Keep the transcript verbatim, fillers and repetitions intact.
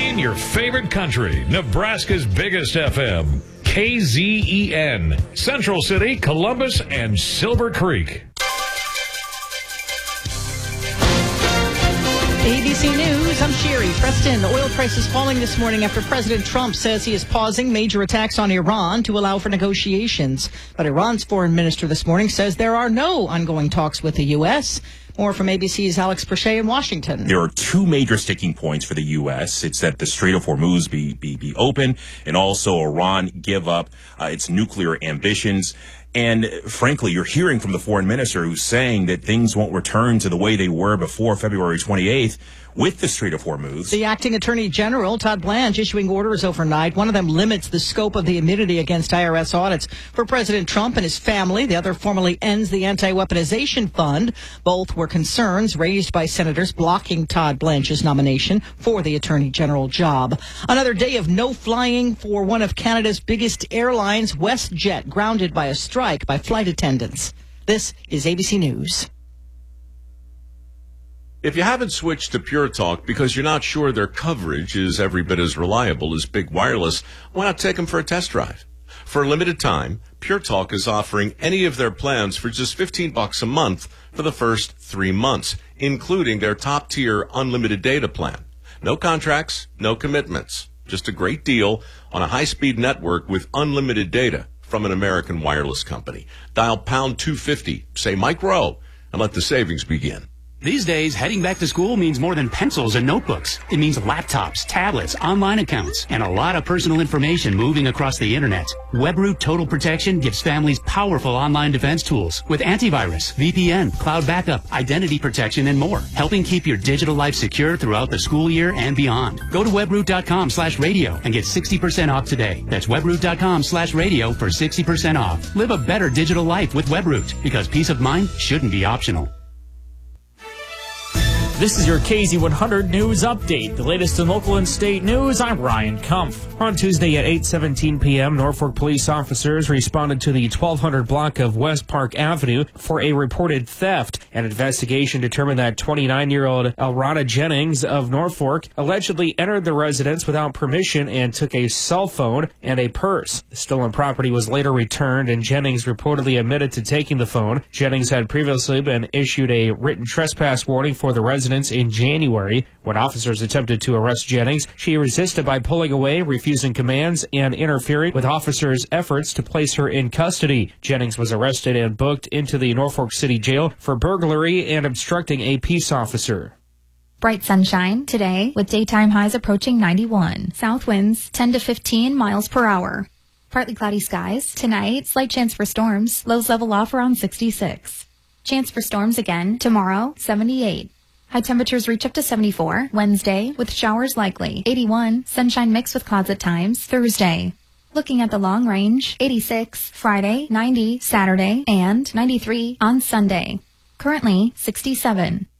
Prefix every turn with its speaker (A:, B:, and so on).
A: Playing your favorite country, Nebraska's biggest F M, K Z E N, Central City, Columbus, and Silver Creek.
B: A B C News, I'm Sherry. Preston, oil prices falling this morning after President Trump says he is pausing major attacks on Iran to allow for negotiations. But Iran's foreign minister this morning says there are no ongoing talks with the U S. More from A B C's Alex Perche in Washington.
C: There are two major sticking points for the U S. It's that the Strait of Hormuz be be, be open, and also Iran give up uh, its nuclear ambitions. And frankly, you're hearing from the foreign minister who's saying that things won't return to the way they were before February twenty-eighth with the Strait of Hormuz.
B: The acting attorney general, Todd Blanche, issuing orders overnight. One of them limits the scope of the immunity against I R S audits for President Trump and his family. The other formally ends the anti-weaponization fund. Both were concerns raised by senators blocking Todd Blanche's nomination for the attorney general job. Another day of no flying for one of Canada's biggest airlines, WestJet, grounded by a strike by flight attendants. This is A B C News.
D: If you haven't switched to Pure Talk because you're not sure their coverage is every bit as reliable as Big Wireless, why not take them for a test drive? For a limited time, Pure Talk is offering any of their plans for just fifteen bucks a month for the first three months, including their top-tier unlimited data plan. No contracts, no commitments. Just a great deal on a high-speed network with unlimited data from an American wireless company. Dial pound two fifty, say Mike Rowe, and let the savings begin.
E: These days, heading back to school means more than pencils and notebooks. It means laptops, tablets, online accounts, and a lot of personal information moving across the internet. WebRoot Total Protection gives families powerful online defense tools with antivirus, V P N, cloud backup, identity protection, and more, helping keep your digital life secure throughout the school year and beyond. Go to webroot.com slash radio and get sixty percent off today. That's webroot.com slash radio for sixty percent off. Live a better digital life with WebRoot, because peace of mind shouldn't be optional.
F: This is your K Z one hundred News Update. The latest in local and state news, I'm Ryan Kumpf. On Tuesday at eight seventeen p.m., Norfolk police officers responded to the twelve hundred block of West Park Avenue for a reported theft. An investigation determined that twenty-nine-year-old Elrana Jennings of Norfolk allegedly entered the residence without permission and took a cell phone and a purse. The stolen property was later returned, and Jennings reportedly admitted to taking the phone. Jennings had previously been issued a written trespass warning for the residence in January. When officers attempted to arrest Jennings, she resisted by pulling away, refusing commands, and interfering with officers' efforts to place her in custody. Jennings was arrested and booked into the Norfolk City Jail for burglary and obstructing a peace officer.
G: Bright sunshine today with daytime highs approaching ninety-one. South winds ten to fifteen miles per hour. Partly cloudy skies. Tonight, slight chance for storms. Lows level off around sixty-six. Chance for storms again tomorrow, seventy-eight. High temperatures reach up to seventy-four. Wednesday, with showers likely. eighty-one. Sunshine mixed with clouds at times. Thursday. Looking at the long range, eighty-six. Friday, ninety. Saturday, and ninety-three on Sunday. Currently, sixty-seven.